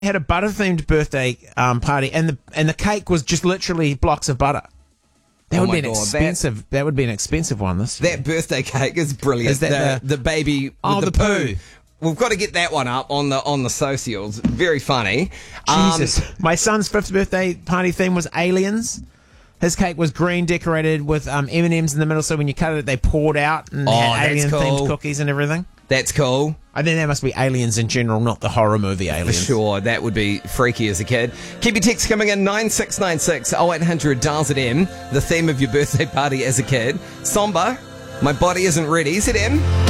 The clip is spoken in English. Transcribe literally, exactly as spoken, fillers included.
had a butter-themed birthday um, party, and the and the cake was just literally blocks of butter. That Oh would my be an God, expensive. That, that would be an expensive one. This year. That birthday cake is brilliant. Is that the, the- the baby with Oh, the, the poo. poo. We've got to get that one up on the on the socials. Very funny. Um, Jesus. My son's fifth birthday party theme was aliens. His cake was green, decorated with um, M and M's in the middle, so when you cut it, they poured out and Oh, had that's alien-themed cool. cookies and everything. That's cool. I think that must be aliens in general, not the horror movie For aliens. sure, that would be freaky as a kid. Keep your texts coming in, nine six nine six oh eight hundred dials at M. The theme of your birthday party as a kid. Somber, my body isn't ready. Is it M?